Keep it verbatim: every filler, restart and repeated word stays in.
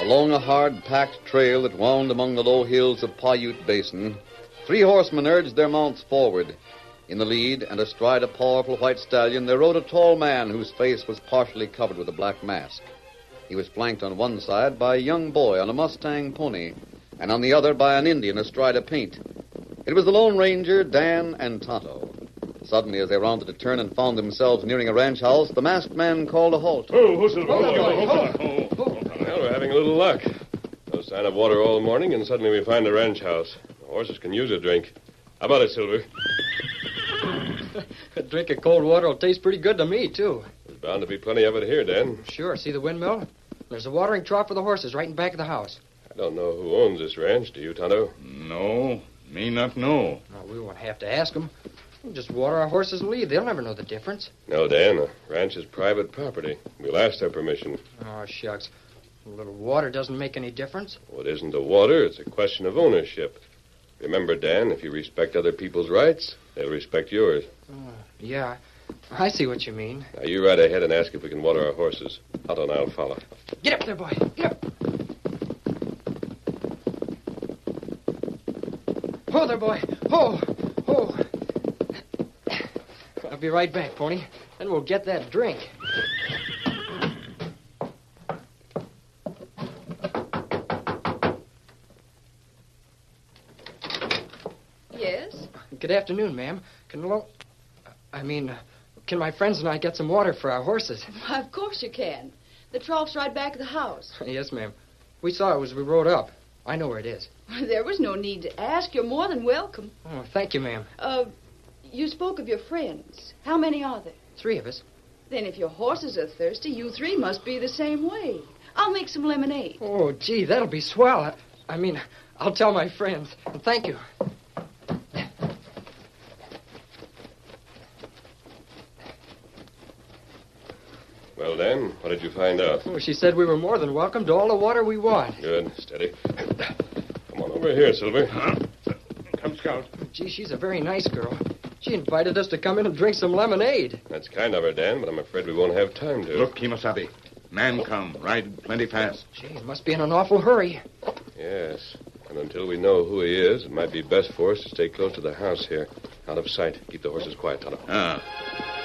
Along a hard-packed trail that wound among the low hills of Paiute Basin, three horsemen urged their mounts forward. In the lead, and astride a powerful white stallion, there rode a tall man whose face was partially covered with a black mask. He was flanked on one side by a young boy on a Mustang pony, and on the other by an Indian astride a paint. It was the Lone Ranger, Dan, and Tonto. Suddenly, as they rounded a turn and found themselves nearing a ranch house, the masked man called a halt. Oh, who's it? Hold on, hold on, hold on. Well, we're having a little luck. No sign of water all morning, and suddenly we find a ranch house. The horses can use a drink. How about it, Silver? A drink of cold water will taste pretty good to me, too. There's bound to be plenty of it here, Dan. Sure. See the windmill? There's a watering trough for the horses right in back of the house. I don't know who owns this ranch. Do you, Tonto? No, me not know. No, we won't have to ask them. We'll just water our horses and leave. They'll never know the difference. No, Dan. The ranch is private property. We'll ask their permission. Oh, shucks. A little water doesn't make any difference. Well, it isn't the water. It's a question of ownership. Remember, Dan, if you respect other people's rights, they'll respect yours. Oh, yeah, I see what you mean. Now, you ride ahead and ask if we can water our horses. Tonto and I'll follow. Get up there, boy. Get up. Ho there, boy. Ho. Ho. I'll be right back, Pony. Then we'll get that drink. Yes? Good afternoon, ma'am. Can lo- I mean, uh, can my friends and I get some water for our horses? Why, of course you can. The trough's right back of the house. Yes, ma'am. We saw it as we rode up. I know where it is. There was no need to ask. You're more than welcome. Oh, thank you, ma'am. Uh, you spoke of your friends. How many are there? Three of us. Then if your horses are thirsty, you three must be the same way. I'll make some lemonade. Oh, gee, that'll be swell. I, I mean, I'll tell my friends. Thank you. Well, Dan, what did you find out? Oh, she said we were more than welcome to all the water we want. Good. Steady. Come on over here, Silver. Come, Scout. Gee, she's a very nice girl. She invited us to come in and drink some lemonade. That's kind of her, Dan, but I'm afraid we won't have time to. Look, Kemosabe. Man come. Ride plenty fast. Gee, he must be in an awful hurry. Yes. And until we know who he is, it might be best for us to stay close to the house here. Out of sight. Keep the horses quiet, Tonto. Ah.